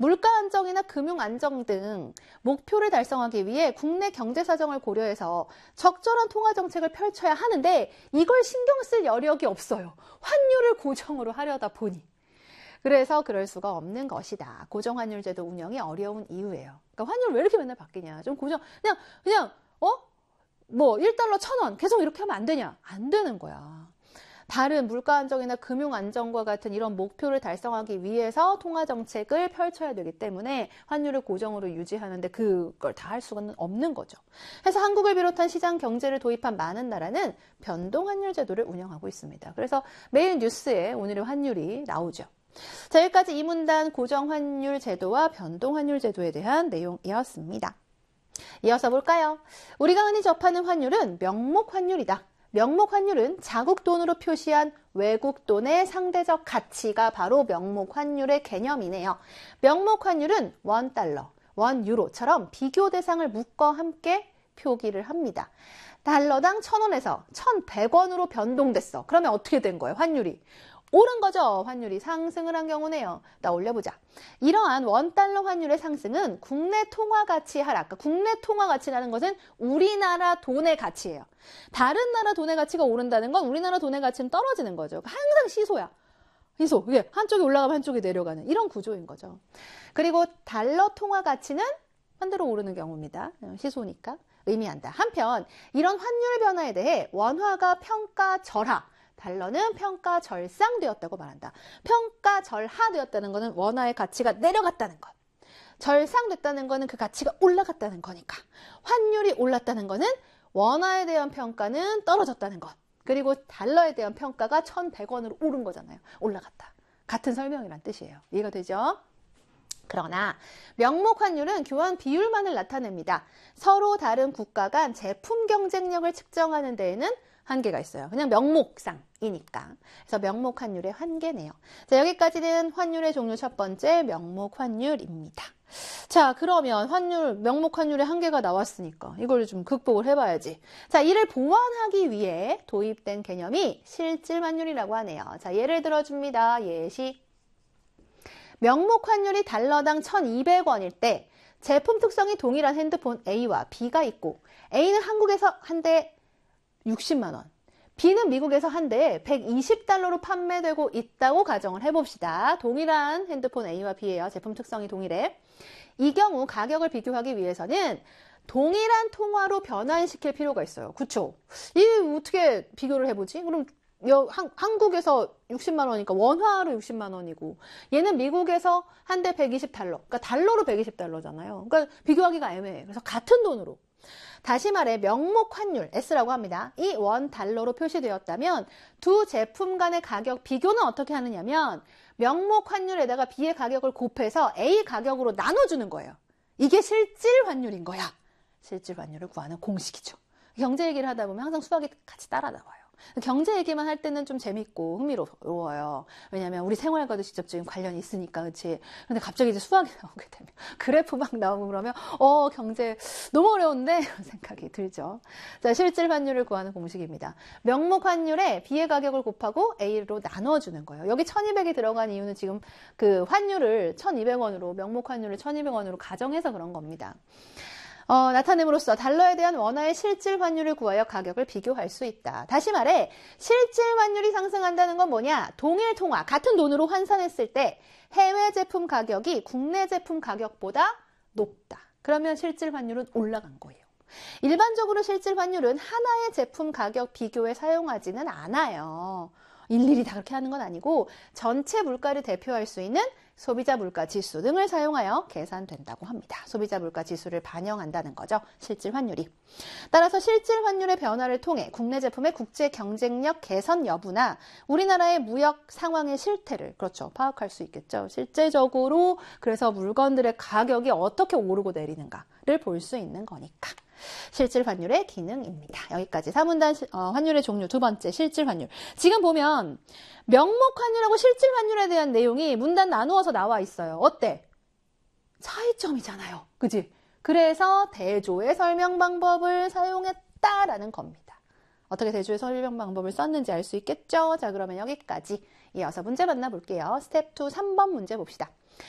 물가 안정이나 금융 안정 등 목표를 달성하기 위해 국내 경제 사정을 고려해서 적절한 통화 정책을 펼쳐야 하는데 이걸 신경 쓸 여력이 없어요. 환율을 고정으로 하려다 보니. 그래서 그럴 수가 없는 것이다. 고정환율 제도 운영이 어려운 이유예요. 그러니까 환율 왜 이렇게 맨날 바뀌냐. 좀 고정, 그냥, 뭐 1달러 1,000원 계속 이렇게 하면 안 되냐. 안 되는 거야. 다른 물가 안정이나 금융 안정과 같은 이런 목표를 달성하기 위해서 통화 정책을 펼쳐야 되기 때문에 환율을 고정으로 유지하는데 그걸 다 할 수가 없는 거죠. 그래서 한국을 비롯한 시장 경제를 도입한 많은 나라는 변동 환율 제도를 운영하고 있습니다. 그래서 매일 뉴스에 오늘의 환율이 나오죠. 자, 여기까지 이 문단 고정 환율 제도와 변동 환율 제도에 대한 내용이었습니다. 이어서 볼까요? 우리가 흔히 접하는 환율은 명목 환율이다. 명목 환율은 자국 돈으로 표시한 외국 돈의 상대적 가치가 바로 명목 환율의 개념이네요. 명목 환율은 원 달러, 원 유로처럼 비교 대상을 묶어 함께 표기를 합니다. 달러당 1,000원에서 1,100원으로 변동됐어. 그러면 어떻게 된 거예요? 환율이 오른 거죠. 환율이 상승을 한 경우네요. 나 올려보자. 이러한 원달러 환율의 상승은 국내 통화 가치 하락. 그러니까 국내 통화 가치라는 것은 우리나라 돈의 가치예요. 다른 나라 돈의 가치가 오른다는 건 우리나라 돈의 가치는 떨어지는 거죠. 그러니까 항상 시소야. 시소. 이게 한쪽이 올라가면 한쪽이 내려가는 이런 구조인 거죠. 그리고 달러 통화 가치는 반대로 오르는 경우입니다. 시소니까 의미한다. 한편 이런 환율 변화에 대해 원화가 평가절하, 달러는 평가절상되었다고 말한다. 평가절하되었다는 것은 원화의 가치가 내려갔다는 것. 절상됐다는 것은 그 가치가 올라갔다는 거니까. 환율이 올랐다는 것은 원화에 대한 평가는 떨어졌다는 것. 그리고 달러에 대한 평가가 1,100원으로 오른 거잖아요. 올라갔다. 같은 설명이란 뜻이에요. 이해가 되죠? 그러나 명목 환율은 교환 비율만을 나타냅니다. 서로 다른 국가 간 제품 경쟁력을 측정하는 데에는 한계가 있어요. 그냥 명목상이니까. 그래서 명목 환율의 한계네요. 자, 여기까지는 환율의 종류 첫 번째 명목 환율입니다. 자, 그러면 명목 환율의 한계가 나왔으니까 이걸 좀 극복을 해봐야지. 자, 이를 보완하기 위해 도입된 개념이 실질 환율이라고 하네요. 자, 예를 들어줍니다. 예시. 명목 환율이 달러당 1,200원일 때 제품 특성이 동일한 핸드폰 A와 B가 있고 A는 한국에서 한 대 60만 원, B는 미국에서 한 대에 120달러로 판매되고 있다고 가정을 해봅시다. 동일한 핸드폰 A와 B예요. 제품 특성이 동일해. 이 경우 가격을 비교하기 위해서는 동일한 통화로 변환시킬 필요가 있어요. 그쵸? 이 어떻게 비교를 해보지? 그럼 한국에서 60만 원이니까 원화로 60만 원이고 얘는 미국에서 한 대 120달러, 그러니까 달러로 120달러잖아요. 그러니까 비교하기가 애매해. 그래서 같은 돈으로. 다시 말해 명목 환율 S라고 합니다. 이 원 달러로 표시되었다면 두 제품 간의 가격 비교는 어떻게 하느냐면 명목 환율에다가 B의 가격을 곱해서 A 가격으로 나눠주는 거예요. 이게 실질 환율인 거야. 실질 환율을 구하는 공식이죠. 경제 얘기를 하다 보면 항상 수학이 같이 따라 나와요. 경제 얘기만 할 때는 좀 재밌고 흥미로워요. 왜냐면 우리 생활과도 직접적인 관련이 있으니까, 그치? 근데 갑자기 이제 수학이 나오게 되면, 그래프 막 나오고 그러면, 경제 너무 어려운데? 이런 생각이 들죠. 자, 실질 환율을 구하는 공식입니다. 명목 환율에 B의 가격을 곱하고 A로 나눠주는 거예요. 여기 1,200이 들어간 이유는 지금 그 환율을 1,200원으로, 명목 환율을 1,200원으로 가정해서 그런 겁니다. 나타냄으로써 달러에 대한 원화의 실질 환율을 구하여 가격을 비교할 수 있다. 다시 말해 실질 환율이 상승한다는 건 뭐냐? 동일 통화, 같은 돈으로 환산했을 때 해외 제품 가격이 국내 제품 가격보다 높다. 그러면 실질 환율은 올라간 거예요. 일반적으로 실질 환율은 하나의 제품 가격 비교에 사용하지는 않아요. 일일이 다 그렇게 하는 건 아니고 전체 물가를 대표할 수 있는 소비자 물가 지수 등을 사용하여 계산된다고 합니다. 소비자 물가 지수를 반영한다는 거죠. 실질 환율이. 따라서 실질 환율의 변화를 통해 국내 제품의 국제 경쟁력 개선 여부나 우리나라의 무역 상황의 실태를 파악할 수 있겠죠. 실제적으로 그래서 물건들의 가격이 어떻게 오르고 내리는가를 볼 수 있는 거니까. 실질 환율의 기능입니다. 여기까지 3문단 환율의 종류 두 번째 실질 환율. 지금 보면 명목 환율하고 실질 환율에 대한 내용이 문단 나누어서 나와 있어요. 어때? 차이점이잖아요. 그지? 그래서 대조의 설명 방법을 사용했다라는 겁니다. 어떻게 대조의 설명 방법을 썼는지 알 수 있겠죠? 자, 그러면 여기까지 이어서 문제 만나볼게요. 스텝 2 3번 문제 봅시다.